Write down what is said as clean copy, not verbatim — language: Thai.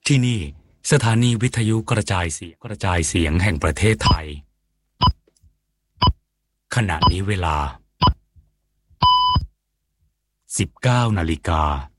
ที่นี่สถานีวิทยุกระจายเสียงแห่งประเทศไทยขณะนี้เวลา 19 นาฬิกา